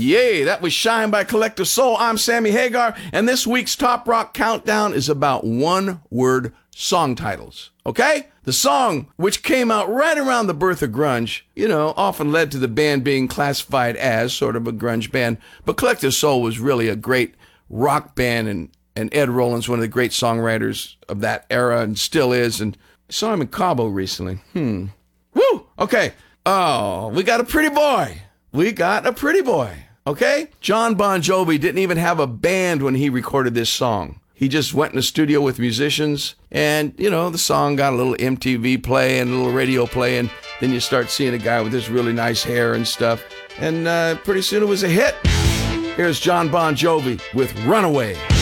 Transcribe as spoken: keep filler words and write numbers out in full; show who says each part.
Speaker 1: Yay, that was Shine by Collective Soul. I'm Sammy Hagar, and this week's Top Rock Countdown is about one-word song titles, okay? The song, which came out right around the birth of grunge, you know, often led to the band being classified as sort of a grunge band, but Collective Soul was really a great rock band, and, and Ed Rollins, one of the great songwriters of that era, and still is, and I saw him in Cabo recently. Hmm. Woo! Okay. Oh, we got a pretty boy. We got a pretty boy, okay? John Bon Jovi didn't even have a band when he recorded this song. He just went in the studio with musicians, and, you know, the song got a little M T V play and a little radio play, and then you start seeing a guy with this really nice hair and stuff, and uh, pretty soon it was a hit. Here's John Bon Jovi with Runaway.